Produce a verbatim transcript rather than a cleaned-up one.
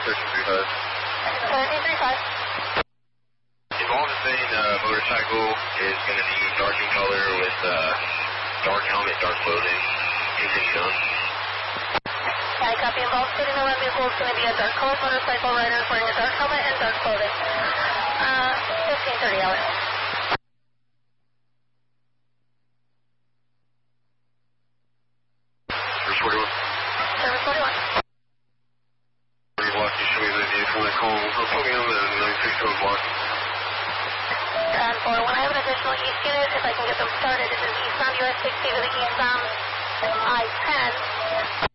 thirteen three five. thirteen three five. Involved saying uh, motorcycle is going to be dark in color with uh, dark helmet, dark clothing. Continue on. I copy. Involved sitting around vehicle is going to be a dark colored motorcycle rider wearing a dark helmet and dark clothing. Uh, fifteen thirty hours. Service forty-one. Service forty-one. Block, you should be the vehicle that call. Put me on the nine six seven block. And for when I have an additional east unit, if I can get them started, it is eastbound U S sixty to the eastbound I ten.